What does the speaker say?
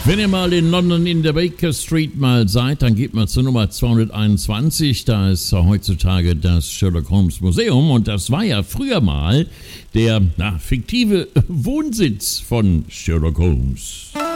Wenn ihr mal in London in der Baker Street mal seid, dann geht mal zur Nummer 221. Da ist heutzutage das Sherlock Holmes Museum und das war ja früher mal der fiktive Wohnsitz von Sherlock Holmes.